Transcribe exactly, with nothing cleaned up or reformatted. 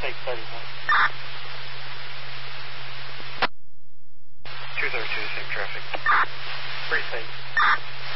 Take thirty-one. two thirty-two, same traffic. Free state.